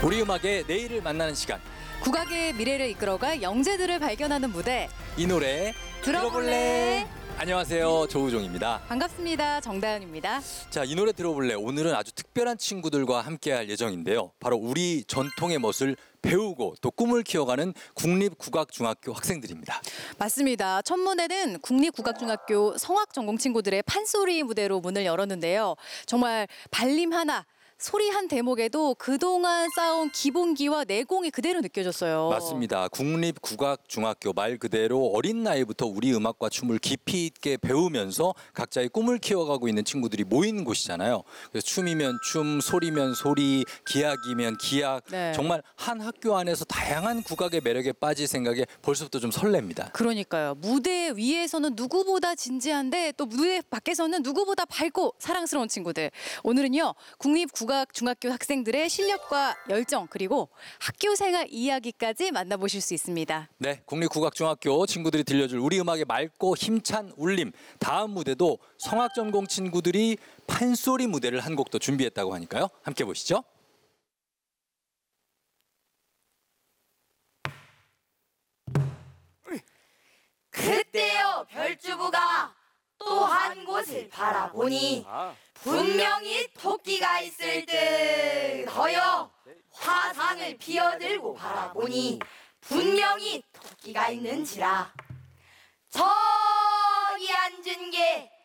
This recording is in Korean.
우리 음악의 내일을 만나는 시간. 국악의 미래를 이끌어갈 영재들을 발견하는 무대. 이 노래 들어볼래? 안녕하세요, 조우종입니다. 반갑습니다. 정다은입니다. 자, 이 노래 들어볼래. 오늘은 아주 특별한 친구들과 함께할 예정인데요. 바로 우리 전통의 멋을 배우고 또 꿈을 키워가는 국립국악중학교 학생들입니다. 맞습니다. 첫 무대는 국립국악중학교 성악전공 친구들의 판소리 무대로 문을 열었는데요. 정말 발림 하나, 소리 한 대목에도 그동안 쌓아온 기본기와 내공이 그대로 느껴졌어요. 맞습니다. 국립국악중학교 말 그대로 어린 나이부터 우리 음악과 춤을 깊이 있게 배우면서 각자의 꿈을 키워가고 있는 친구들이 모인 곳이잖아요. 그래서 춤이면 춤, 소리면 소리, 기악이면 기악. 네. 정말 한 학교 안에서 다양한 국악의 매력에 빠질 생각에 벌써부터 좀 설렙니다. 그러니까요. 무대 위에서는 누구보다 진지한데 또 무대 밖에서는 누구보다 밝고 사랑스러운 친구들. 오늘은요. 국립국악중학교 학생들의 실력과 열정 그리고 학교 생활 이야기까지 만나보실 수 있습니다. 네, 국립국악중학교 친구들이 들려줄 우리 음악의 맑고 힘찬 울림. 다음 무대도 성악전공 친구들이 판소리 무대를 한 곡도 준비했다고 하니까요. 함께 보시죠. 그때여 별주부가 또 한 곳을 바라보니 분명히 토끼가 있을 듯 허여 화상을 피어들고 바라보니 분명히 토끼가 있는지라 저기 앉은 게